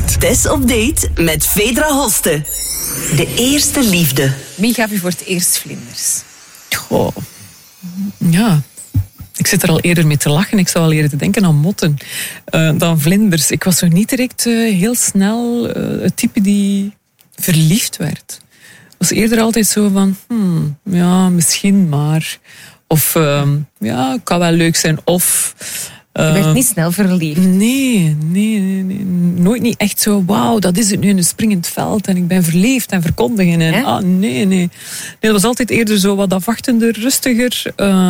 Tess op date met Vedra Hoste. De eerste liefde. Wie gaf u voor het eerst vlinders? Goh. Ja, ik zit er al eerder mee te lachen. Ik zou al eerder te denken aan motten dan vlinders. Ik was nog niet direct heel snel het type die verliefd werd. Het was eerder altijd zo van, ja, misschien maar. Of, ja, kan wel leuk zijn. Of... Je werd niet snel verliefd? Nee. Nooit niet echt zo, wauw, dat is het nu in een springend veld en ik ben verliefd en verkondigen. En, nee. Dat was altijd eerder zo wat afwachtender, rustiger.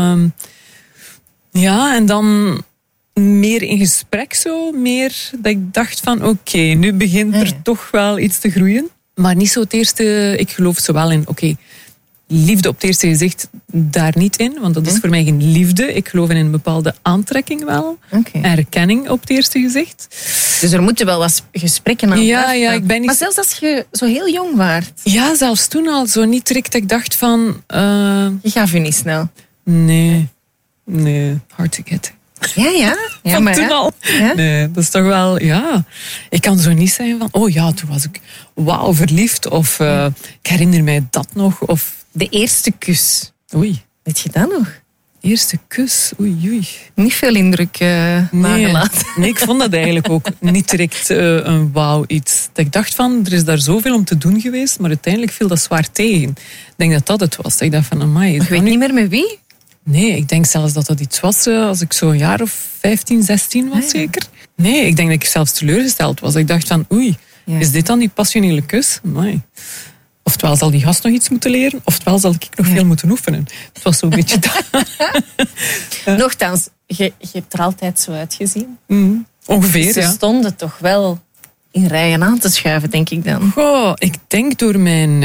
Ja, en dan meer in gesprek zo. Meer dat ik dacht van, oké, nu begint er toch wel iets te groeien. Maar niet zo het eerste, ik geloof zo wel in, liefde op het eerste gezicht, daar niet in. Want dat is voor mij geen liefde. Ik geloof in een bepaalde aantrekking wel. En herkenning op het eerste gezicht. Dus er moeten wel wat gesprekken aan. Ja, ik ben niet... Maar zelfs als je zo heel jong waart. Ja, zelfs toen al. Zo niet direct dat ik dacht van... Je gaf je niet snel. Nee. Hard to get. Ja, van maar toen al. Ja? Nee, dat is toch wel... Ja, ik kan zo niet zeggen van... Oh ja, toen was ik wauw verliefd. Of ik herinner mij dat nog. Of... De eerste kus. Oei. Weet je dat nog? Eerste kus, oei. Niet veel indruk nagelaten. Nee, ik vond dat eigenlijk ook niet direct een wauw iets. Dat ik dacht van, er is daar zoveel om te doen geweest, maar uiteindelijk viel dat zwaar tegen. Ik denk dat dat het was. Dat ik dacht van, amai. Ik weet niet meer met wie? Nee, ik denk zelfs dat dat iets was als ik zo'n jaar of 15, 16 was zeker. Nee, ik denk dat ik zelfs teleurgesteld was. Ik dacht van, is dit dan die passionele kus? Amai. Oftewel zal die gast nog iets moeten leren, oftewel zal ik nog veel moeten oefenen. Het was zo'n beetje dat. Nochtans, je hebt er altijd zo uitgezien. Ongeveer, Ze stonden toch wel in rijen aan te schuiven, denk ik dan. Goh, ik denk door mijn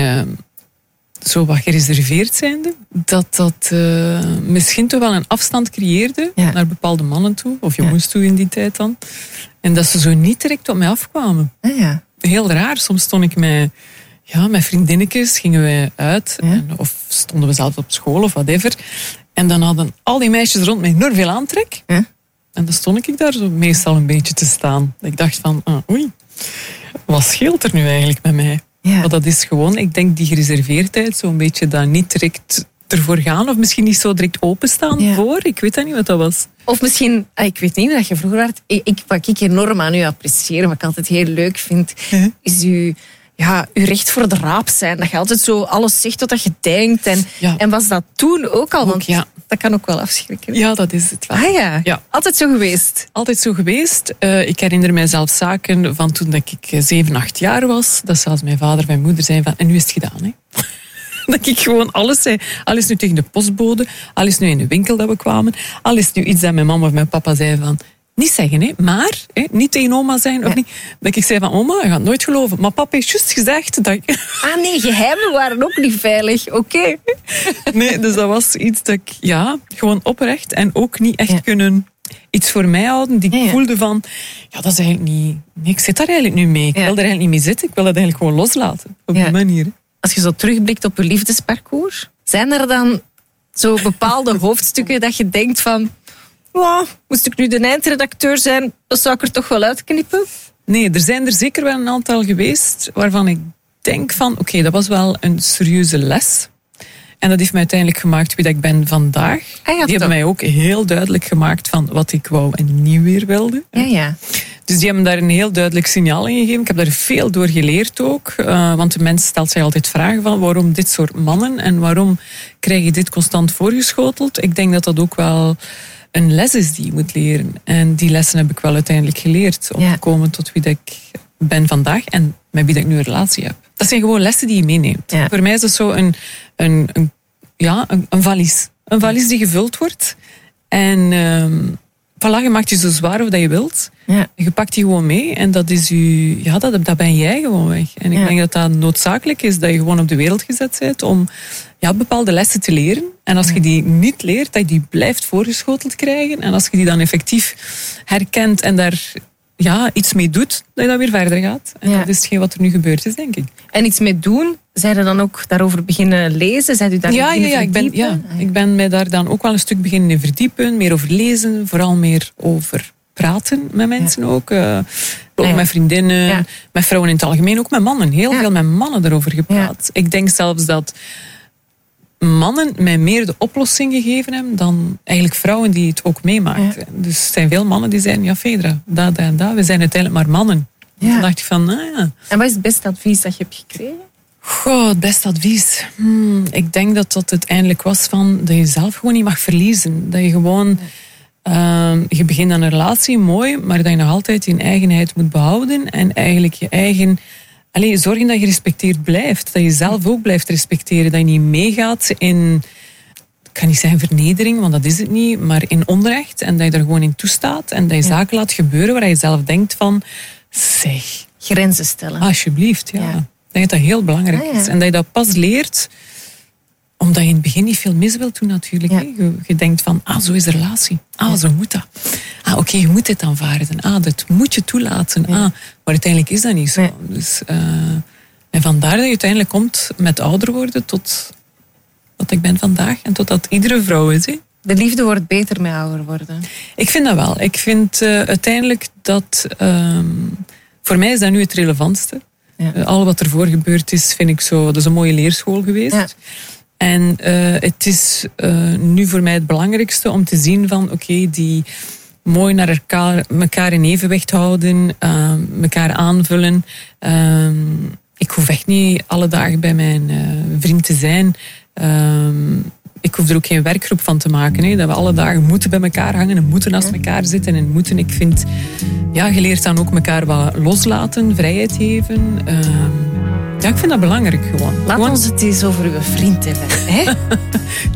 zo wat gereserveerd zijnde, dat misschien toch wel een afstand creëerde naar bepaalde mannen toe, of jongens toe in die tijd dan. En dat ze zo niet direct op mij afkwamen. Heel raar, soms stond ik met vriendinnetjes, gingen wij uit. Of stonden we zelf op school of whatever. En dan hadden al die meisjes rond mij enorm veel aantrek. En dan stond ik daar zo meestal een beetje te staan. Ik dacht van, wat scheelt er nu eigenlijk met mij? Maar dat is gewoon, ik denk die gereserveerdheid, zo'n beetje dat niet direct ervoor gaan. Of misschien niet zo direct openstaan voor. Ik weet dat niet wat dat was. Of misschien, ik weet niet dat je vroeger werd. Wat ik enorm aan u apprecieer, wat ik altijd heel leuk vind, is uw recht voor de raap zijn. Dat je altijd zo alles zegt wat je denkt. En was dat toen ook al? Want dat kan ook wel afschrikken. Ja, dat is het wel. Ja. Altijd zo geweest? Altijd zo geweest. Ik herinner mij zelf zaken van toen dat ik 7, 8 jaar was. Dat zelfs mijn vader en mijn moeder zeiden van, en nu is het gedaan, hè? Dat ik gewoon alles zei. Al is nu tegen de postbode, al is nu in de winkel dat we kwamen, al is nu iets dat mijn mama of mijn papa zei van... Niet zeggen, hè, maar niet tegen oma zijn. Of niet. Dat ik zei van, oma, je gaat het nooit geloven. Maar papa heeft juist gezegd dat ik... Nee, geheimen waren ook niet veilig. Oké. Nee, dus dat was iets dat ik, gewoon oprecht en ook niet echt kunnen iets voor mij houden. Die ik voelde van, dat is eigenlijk niet... Nee, ik zit daar eigenlijk nu mee. Ik wil er eigenlijk niet mee zitten. Ik wil dat eigenlijk gewoon loslaten. Op die manier. Als je zo terugblikt op je liefdesparcours, zijn er dan zo bepaalde hoofdstukken dat je denkt van... moest ik nu de eindredacteur zijn, dat zou ik er toch wel uitknippen? Nee, er zijn er zeker wel een aantal geweest waarvan ik denk van, dat was wel een serieuze les. En dat heeft mij uiteindelijk gemaakt wie dat ik ben vandaag. Die hebben mij ook heel duidelijk gemaakt van wat ik wou en niet weer wilde. Dus die hebben daar een heel duidelijk signaal in gegeven. Ik heb daar veel door geleerd ook. Want de mens stelt zich altijd vragen van waarom dit soort mannen en waarom krijg je dit constant voorgeschoteld. Ik denk dat dat ook wel een les is die je moet leren. En die lessen heb ik wel uiteindelijk geleerd om te komen tot wie dat ik ben vandaag en met wie dat ik nu een relatie heb. Dat zijn gewoon lessen die je meeneemt. Voor mij is dat zo een valies. Een valies die gevuld wordt. En je maakt je zo zwaar of dat je wilt. Je pakt die gewoon mee en dat is dat ben jij gewoon weg. En ik denk dat dat noodzakelijk is, dat je gewoon op de wereld gezet bent om bepaalde lessen te leren. En als je die niet leert, dat je die blijft voorgeschoteld krijgen. En als je die dan effectief herkent en daar iets mee doet, dat je dan weer verder gaat. En dat is hetgeen wat er nu gebeurd is, denk ik. En iets mee doen? Zijn er dan ook daarover beginnen lezen? Zijn u daar ik ben mij daar dan ook wel een stuk beginnen in verdiepen. Meer over lezen, vooral meer over praten met mensen ook. Ook met vriendinnen, met vrouwen in het algemeen, ook met mannen. Heel veel met mannen erover gepraat. Ik denk zelfs dat mannen mij meer de oplossing gegeven hebben dan eigenlijk vrouwen die het ook meemaakten. Dus er zijn veel mannen die zeiden, ja Fedra, dat en dat, we zijn uiteindelijk maar mannen. Dan dacht ik van, En wat is het beste advies dat je hebt gekregen? Goh, het beste advies. Ik denk dat dat uiteindelijk was van dat je jezelf gewoon niet mag verliezen. Dat je gewoon, je begint aan een relatie, mooi, maar dat je nog altijd je eigenheid moet behouden en eigenlijk je eigen... zorgen dat je gerespecteerd blijft. Dat je jezelf ook blijft respecteren. Dat je niet meegaat in... Ik kan niet zeggen vernedering, want dat is het niet. Maar in onrecht. En dat je er gewoon in toestaat. En dat je zaken laat gebeuren waar je zelf denkt van... Zeg. Grenzen stellen. Alsjeblieft, ja. Ik denk dat dat heel belangrijk is. En dat je dat pas leert... Omdat je in het begin niet veel mis wilt doen natuurlijk. Ja. Je denkt van, zo is de relatie. Zo moet dat. Oké, je moet dit aanvaarden. Dat moet je toelaten. Maar uiteindelijk is dat niet zo. Nee. Dus, en vandaar dat je uiteindelijk komt met ouder worden tot wat ik ben vandaag. En totdat iedere vrouw is. De liefde wordt beter met ouder worden. Ik vind dat wel. Ik vind uiteindelijk dat... voor mij is dat nu het relevantste. Ja. Al wat ervoor gebeurd is, vind ik zo... Dat is een mooie leerschool geweest. Ja. En het is nu voor mij het belangrijkste om te zien van... Oké, die mooi naar elkaar in evenwicht houden. Elkaar aanvullen. Ik hoef echt niet alle dagen bij mijn vriend te zijn. Ik hoef er ook geen werkgroep van te maken. Dat we alle dagen moeten bij elkaar hangen en moeten naast elkaar zitten. En moeten, ik vind... Ja, je leert dan ook elkaar wat loslaten, vrijheid geven... Ja, ik vind dat belangrijk gewoon. Laat ons het eens over uw vriend hebben. Hè?